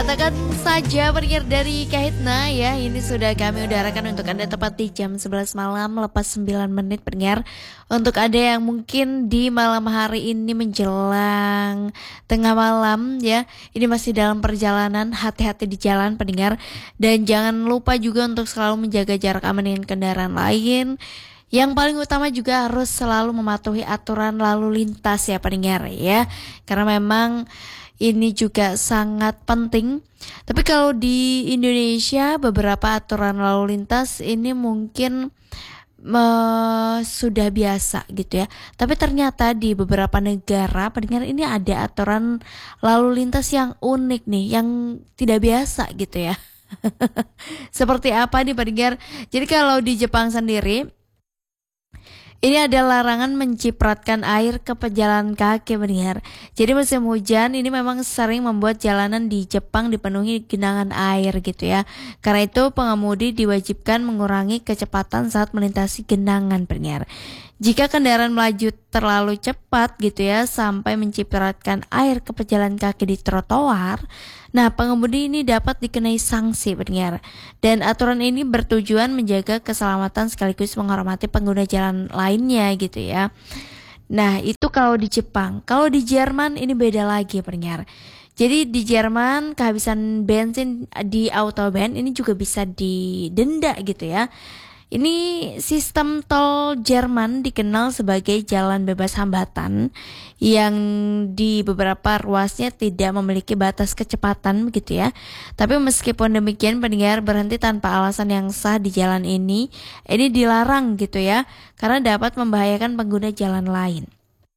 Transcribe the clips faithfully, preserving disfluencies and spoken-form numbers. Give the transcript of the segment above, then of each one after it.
Katakan saja pendengar dari Kahitna ya. Ini sudah kami udarakan untuk Anda tepat di jam sebelas malam lepas sembilan menit pendengar. Untuk Anda yang mungkin di malam hari ini menjelang tengah malam ya, ini masih dalam perjalanan, hati-hati di jalan pendengar. Dan jangan lupa juga untuk selalu menjaga jarak aman dengan kendaraan lain. Yang paling utama juga harus selalu mematuhi aturan lalu lintas ya pendengar ya. Karena memang ini juga sangat penting. Tapi kalau di Indonesia beberapa aturan lalu lintas ini mungkin uh, sudah biasa gitu ya. Tapi ternyata di beberapa negara pendengar ini ada aturan lalu lintas yang unik nih, yang tidak biasa gitu ya. Seperti apa nih pendengar? Jadi kalau di Jepang sendiri ini ada larangan mencipratkan air ke pejalan kaki pendengar. Jadi musim hujan ini memang sering membuat jalanan di Jepang dipenuhi genangan air gitu ya. Karena itu pengemudi diwajibkan mengurangi kecepatan saat melintasi genangan pendengar. Jika kendaraan melaju terlalu cepat gitu ya sampai mencipratkan air ke pejalan kaki di trotoar, nah pengemudi ini dapat dikenai sanksi pendengar. Dan aturan ini bertujuan menjaga keselamatan sekaligus menghormati pengguna jalan lainnya gitu ya. Nah itu kalau di Jepang. Kalau di Jerman ini beda lagi pendengar. Jadi di Jerman kehabisan bensin di autobahn ini juga bisa didenda gitu ya. Ini sistem tol Jerman dikenal sebagai jalan bebas hambatan yang di beberapa ruasnya tidak memiliki batas kecepatan begitu ya. Tapi meskipun demikian pendengar berhenti tanpa alasan yang sah di jalan ini, ini dilarang gitu ya, karena dapat membahayakan pengguna jalan lain.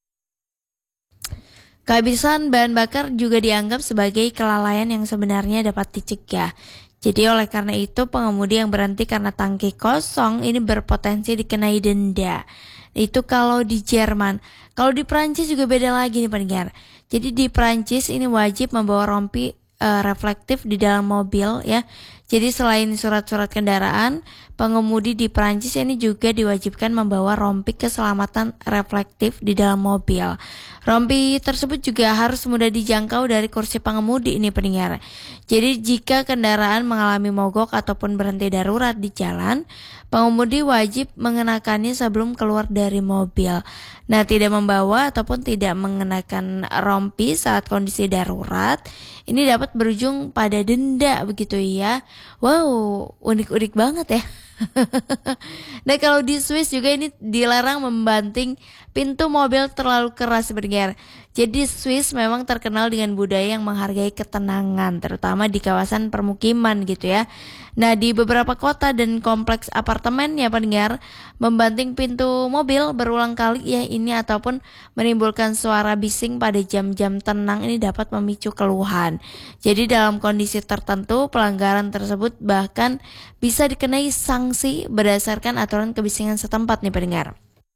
Kehabisan bahan bakar juga dianggap sebagai kelalaian yang sebenarnya dapat dicegah. Jadi oleh karena itu pengemudi yang berhenti karena tangki kosong ini berpotensi dikenai denda. Itu kalau di Jerman. Kalau di Prancis juga beda lagi nih pendengar. Jadi di Prancis ini wajib membawa rompi uh, reflektif di dalam mobil ya. Jadi selain surat-surat kendaraan, pengemudi di Prancis ini juga diwajibkan membawa rompi keselamatan reflektif di dalam mobil. Rompi tersebut juga harus mudah dijangkau dari kursi pengemudi ini pendengar. Jadi jika kendaraan mengalami mogok ataupun berhenti darurat di jalan, pengemudi wajib mengenakannya sebelum keluar dari mobil. Nah, tidak membawa ataupun tidak mengenakan rompi saat kondisi darurat, ini dapat berujung pada denda begitu ya. Wow, unik-unik banget ya. Nah kalau di Swiss juga ini dilarang membanting pintu mobil terlalu keras pendengar. Jadi Swiss memang terkenal dengan budaya yang menghargai ketenangan, terutama di kawasan permukiman gitu ya. Nah di beberapa kota dan kompleks apartemen ya pendengar, membanting pintu mobil berulang kali ya ini ataupun menimbulkan suara bising pada jam-jam tenang ini dapat memicu keluhan. Jadi dalam kondisi tertentu pelanggaran tersebut bahkan bisa dikenai sanksi berdasarkan aturan kebisingan setempat nih pendengar.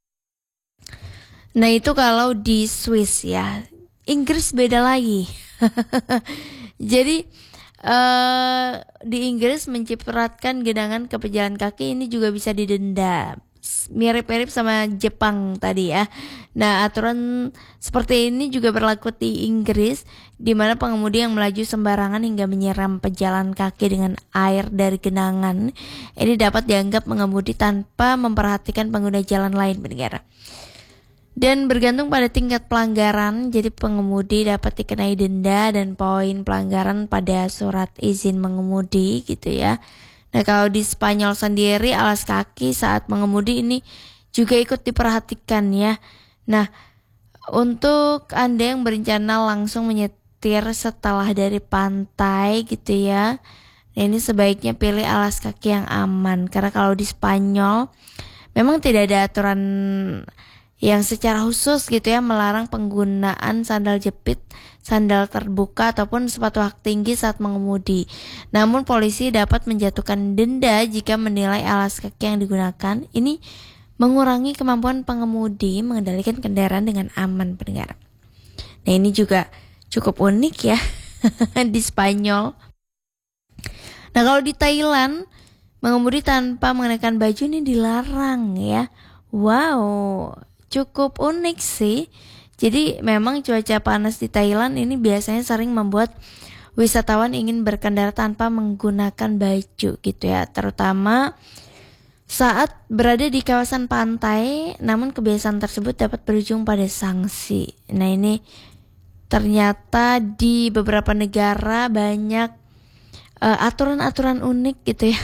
Nah itu kalau di Swiss ya. Inggris beda lagi. Jadi uh, di Inggris mencipratkan genangan ke pejalan kaki ini juga bisa didenda. Mirip-mirip sama Jepang tadi ya. Nah aturan seperti ini juga berlaku di Inggris, di mana pengemudi yang melaju sembarangan hingga menyiram pejalan kaki dengan air dari genangan ini dapat dianggap mengemudi tanpa memperhatikan pengguna jalan lain pendengar. Dan bergantung pada tingkat pelanggaran, jadi pengemudi dapat dikenai denda dan poin pelanggaran pada surat izin mengemudi gitu ya. Nah kalau di Spanyol sendiri alas kaki saat mengemudi ini juga ikut diperhatikan ya. Nah untuk Anda yang berencana langsung menyetir setelah dari pantai gitu ya, nah ini sebaiknya pilih alas kaki yang aman. Karena kalau di Spanyol memang tidak ada aturan yang secara khusus gitu ya melarang penggunaan sandal jepit, sandal terbuka ataupun sepatu hak tinggi saat mengemudi. Namun polisi dapat menjatuhkan denda jika menilai alas kaki yang digunakan ini mengurangi kemampuan pengemudi mengendalikan kendaraan dengan aman pendengar. Nah ini juga cukup unik ya di Spanyol. Nah kalau di Thailand mengemudi tanpa mengenakan baju ini dilarang ya. Wow, cukup unik sih. Jadi memang cuaca panas di Thailand ini biasanya sering membuat wisatawan ingin berkendara tanpa menggunakan baju gitu ya, terutama saat berada di kawasan pantai, namun kebiasaan tersebut dapat berujung pada sanksi. Nah ini ternyata di beberapa negara banyak uh, aturan-aturan unik gitu ya.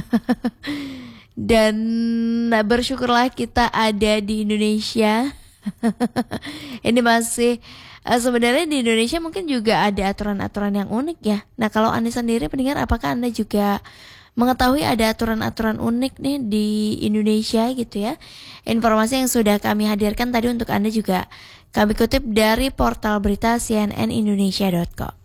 Dan bersyukurlah kita ada di Indonesia. Ini masih uh, sebenarnya di Indonesia mungkin juga ada aturan-aturan yang unik ya. Nah kalau Anda sendiri pendengar, apakah Anda juga mengetahui ada aturan-aturan unik nih di Indonesia gitu ya? Informasi yang sudah kami hadirkan tadi untuk Anda juga kami kutip dari portal berita C N N Indonesia dot com.